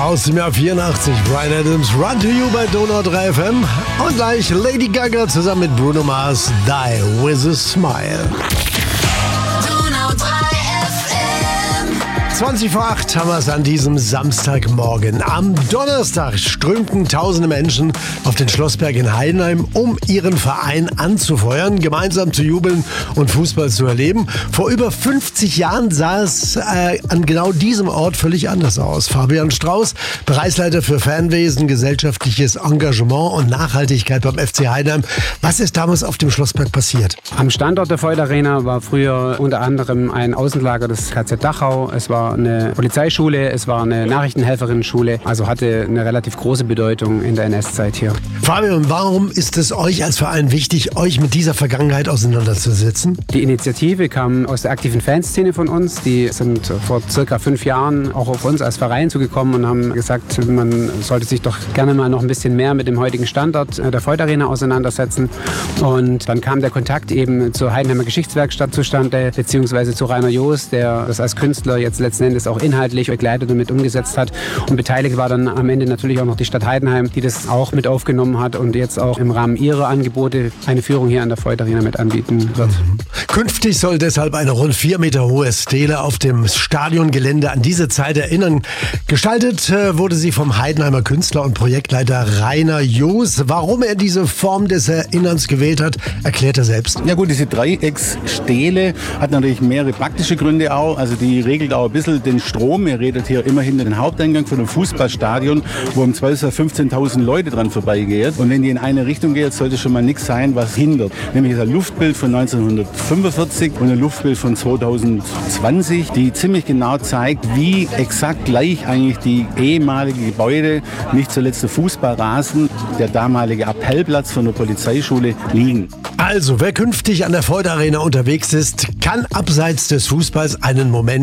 Aus dem Jahr 84, Bryan Adams, Run to You bei Donau 3 FM. Und gleich Lady Gaga zusammen mit Bruno Mars, Die with a Smile. Donau 3 FM. 20 vor 8 haben wir es an diesem Samstagmorgen. Am Donnerstag strömten tausende Menschen auf den Schlossberg in Heidenheim, um ihren Verein anzufeuern, gemeinsam zu jubeln und Fußball zu erleben. Vor über 50 Jahren sah es an genau diesem Ort völlig anders aus. Fabian Strauß, Bereichsleiter für Fanwesen, gesellschaftliches Engagement und Nachhaltigkeit beim FC Heidenheim. Was ist damals auf dem Schlossberg passiert? Am Standort der Voith Arena war früher unter anderem ein Außenlager des KZ Dachau. Es war eine Polizeischule, es war eine Nachrichtenhelferinnenschule, also hatte eine relativ große Bedeutung in der NS-Zeit hier. Fabian, warum ist es euch als Verein wichtig, euch mit dieser Vergangenheit auseinanderzusetzen? Die Initiative kam aus der aktiven Fanszene von uns. Die sind vor circa 5 Jahren auch auf uns als Verein zugekommen und haben gesagt, man sollte sich doch gerne mal noch ein bisschen mehr mit dem heutigen Standort der Voith Arena auseinandersetzen. Und dann kam der Kontakt eben zur Heidenheimer Geschichtswerkstatt zustande, beziehungsweise zu Rainer Joos, der das als Künstler jetzt letzten Endes auch inhaltlich begleitet und mit umgesetzt hat. Und beteiligt war dann am Ende natürlich auch noch die Stadt Heidenheim, die das auch mit aufgenommen hat und jetzt auch im Rahmen ihrer Angebote eine Führung hier an der Voith Arena mit anbieten wird. Künftig soll deshalb eine rund 4 Meter hohe Stele auf dem Stadiongelände an diese Zeit erinnern. Gestaltet wurde sie vom Heidenheimer Künstler und Projektleiter Rainer Joos. Warum er diese Form des Erinnerns gewählt hat, erklärt er selbst. Ja gut, diese Dreiecksstele hat natürlich mehrere praktische Gründe auch. Also die regelt auch ein bisschen den Strom. Ihr redet hier immer hinter den Haupteingang von einem Fußballstadion, wo um 12 Uhr 15.000 Leute dran vorbeigehen. Und wenn die in eine Richtung geht, sollte schon mal nichts sein, was hindert. Nämlich ein Luftbild von 1945 und ein Luftbild von 2020, die ziemlich genau zeigt, wie exakt gleich eigentlich die ehemalige Gebäude, nicht zuletzt der Fußballrasen, der damalige Appellplatz von der Polizeischule liegen. Also, wer künftig an der Voith Arena unterwegs ist, kann abseits des Fußballs einen Moment